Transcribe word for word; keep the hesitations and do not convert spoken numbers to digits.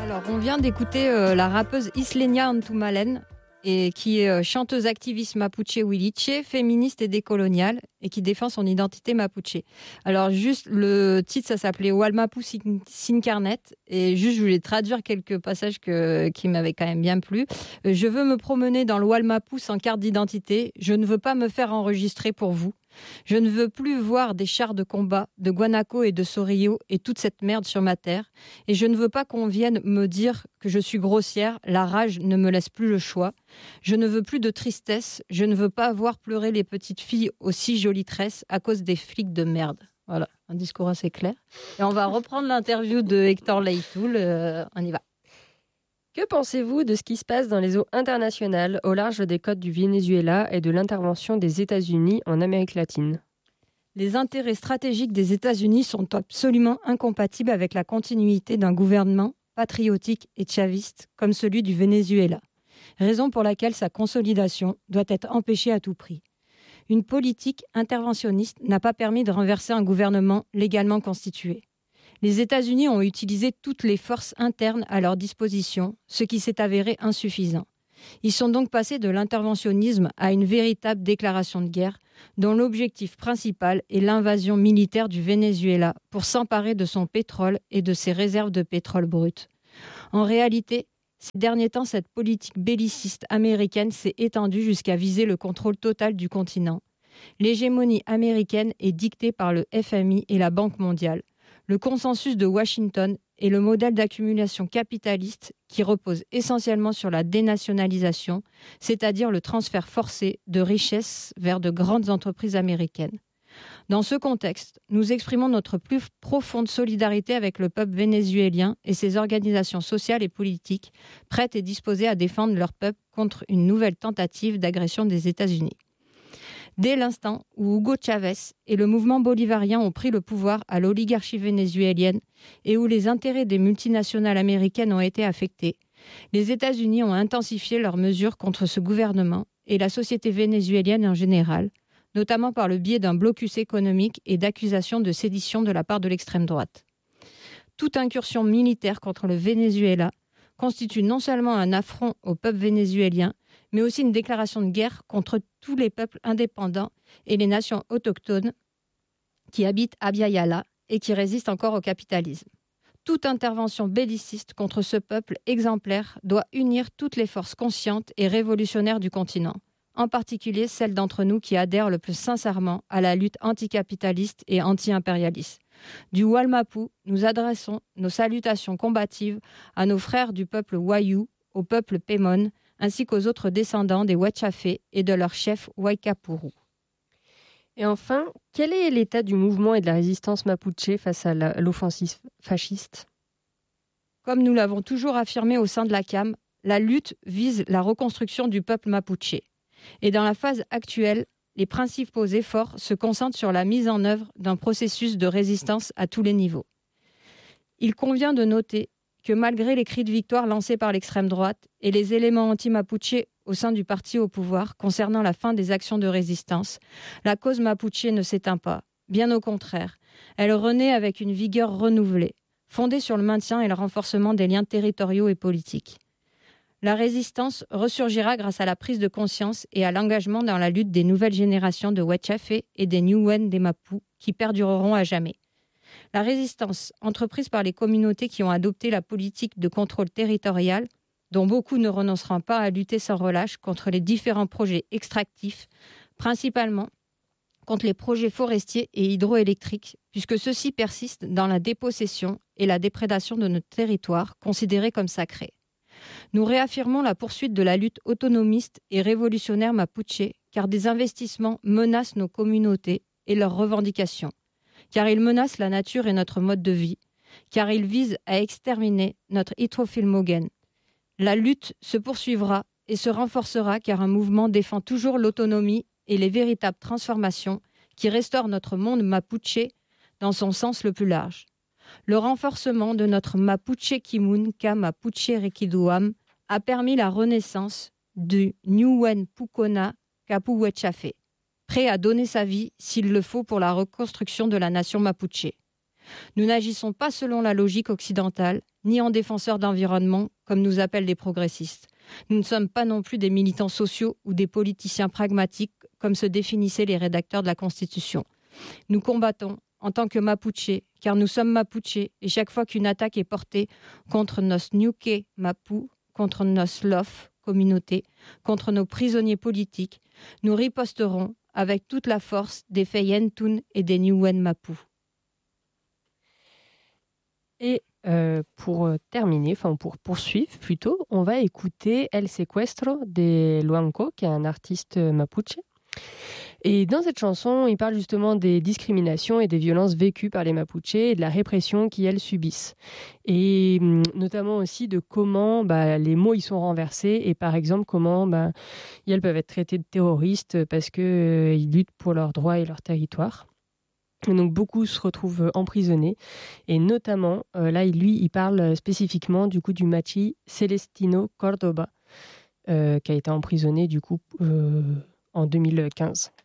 Alors, on vient d'écouter euh, la rappeuse Islenia Antumalen, et qui est euh, chanteuse activiste mapuche huilliche, féministe et décoloniale, et qui défend son identité mapuche. Alors, juste, le titre, ça s'appelait Walmapu Sin, Sin Carnet, et juste, je voulais traduire quelques passages que, qui m'avaient quand même bien plu. Euh, je veux me promener dans le Walmapu sans carte d'identité, je ne veux pas me faire enregistrer pour vous. Je ne veux plus voir des chars de combat, de Guanaco et de Sorillo et toute cette merde sur ma terre. Et je ne veux pas qu'on vienne me dire que je suis grossière, la rage ne me laisse plus le choix. Je ne veux plus de tristesse, je ne veux pas voir pleurer les petites filles aussi jolies tresses à cause des flics de merde. Voilà, un discours assez clair. Et on va reprendre l'interview de Hector Leitoul, euh, on y va. Que pensez-vous de ce qui se passe dans les eaux internationales au large des côtes du Venezuela et de l'intervention des États-Unis en Amérique latine ? Les intérêts stratégiques des États-Unis sont absolument incompatibles avec la continuité d'un gouvernement patriotique et chaviste comme celui du Venezuela, raison pour laquelle sa consolidation doit être empêchée à tout prix. Une politique interventionniste n'a pas permis de renverser un gouvernement légalement constitué. Les États-Unis ont utilisé toutes les forces internes à leur disposition, ce qui s'est avéré insuffisant. Ils sont donc passés de l'interventionnisme à une véritable déclaration de guerre, dont l'objectif principal est l'invasion militaire du Venezuela pour s'emparer de son pétrole et de ses réserves de pétrole brut. En réalité, ces derniers temps, cette politique belliciste américaine s'est étendue jusqu'à viser le contrôle total du continent. L'hégémonie américaine est dictée par le F M I et la Banque mondiale. Le consensus de Washington est le modèle d'accumulation capitaliste qui repose essentiellement sur la dénationalisation, c'est-à-dire le transfert forcé de richesses vers de grandes entreprises américaines. Dans ce contexte, nous exprimons notre plus profonde solidarité avec le peuple vénézuélien et ses organisations sociales et politiques, prêtes et disposées à défendre leur peuple contre une nouvelle tentative d'agression des États-Unis. Dès l'instant où Hugo Chavez et le mouvement bolivarien ont pris le pouvoir à l'oligarchie vénézuélienne et où les intérêts des multinationales américaines ont été affectés, les États-Unis ont intensifié leurs mesures contre ce gouvernement et la société vénézuélienne en général, notamment par le biais d'un blocus économique et d'accusations de sédition de la part de l'extrême droite. Toute incursion militaire contre le Venezuela constitue non seulement un affront au peuple vénézuélien, mais aussi une déclaration de guerre contre tous les peuples indépendants et les nations autochtones qui habitent Abya-Yala et qui résistent encore au capitalisme. Toute intervention belliciste contre ce peuple exemplaire doit unir toutes les forces conscientes et révolutionnaires du continent, en particulier celles d'entre nous qui adhèrent le plus sincèrement à la lutte anticapitaliste et anti-impérialiste. Du Walmapu, nous adressons nos salutations combatives à nos frères du peuple Wayuu, au peuple Pemon, ainsi qu'aux autres descendants des Huachafé et de leur chef Waikapuru. Et enfin, quel est l'état du mouvement et de la résistance mapuche face à la, l'offensive fasciste ? Comme nous l'avons toujours affirmé au sein de la C A M, la lutte vise la reconstruction du peuple mapuche. Et dans la phase actuelle, les principaux efforts se concentrent sur la mise en œuvre d'un processus de résistance à tous les niveaux. Il convient de noter que malgré les cris de victoire lancés par l'extrême droite et les éléments anti-mapuche au sein du parti au pouvoir concernant la fin des actions de résistance, la cause mapuche ne s'éteint pas. Bien au contraire, elle renaît avec une vigueur renouvelée, fondée sur le maintien et le renforcement des liens territoriaux et politiques. La résistance ressurgira grâce à la prise de conscience et à l'engagement dans la lutte des nouvelles générations de Huachafé et des Niuwen des Mapu qui perdureront à jamais. La résistance entreprise par les communautés qui ont adopté la politique de contrôle territorial, dont beaucoup ne renonceront pas à lutter sans relâche contre les différents projets extractifs, principalement contre les projets forestiers et hydroélectriques, puisque ceux-ci persistent dans la dépossession et la déprédation de notre territoire, considérés comme sacrés. Nous réaffirmons la poursuite de la lutte autonomiste et révolutionnaire mapuche, car des investissements menacent nos communautés et leurs revendications, car ils menacent la nature et notre mode de vie, car ils visent à exterminer notre hydrofilmogène. La lutte se poursuivra et se renforcera car un mouvement défend toujours l'autonomie et les véritables transformations qui restaurent notre monde mapuche dans son sens le plus large. Le renforcement de notre Mapuche Kimun ka Mapuche Rekiduam a permis la renaissance du Niuwen Pukona Kapu Huachafé, prêt à donner sa vie s'il le faut pour la reconstruction de la nation mapuche. Nous n'agissons pas selon la logique occidentale, ni en défenseurs d'environnement, comme nous appellent les progressistes. Nous ne sommes pas non plus des militants sociaux ou des politiciens pragmatiques, comme se définissaient les rédacteurs de la Constitution. Nous combattons en tant que Mapuche, car nous sommes Mapuche, et chaque fois qu'une attaque est portée contre nos Ñuque Mapu, contre nos Lof, communauté, contre nos prisonniers politiques, nous riposterons avec toute la force des Feyentun et des Niwen Mapu. Et euh, pour terminer, enfin pour poursuivre plutôt, on va écouter El Secuestro de Luanco, qui est un artiste mapuche. Et dans cette chanson, il parle justement des discriminations et des violences vécues par les Mapuches et de la répression qu'elles subissent. Et notamment aussi de comment bah, les mots y sont renversés et par exemple comment bah, elles peuvent être traitées de terroristes parce qu'ils euh, luttent pour leurs droits et leur territoire. Et donc beaucoup se retrouvent emprisonnés et notamment, euh, là lui il parle spécifiquement du coup du machi Celestino Córdoba euh, qui a été emprisonné du coup euh, en deux mille quinze.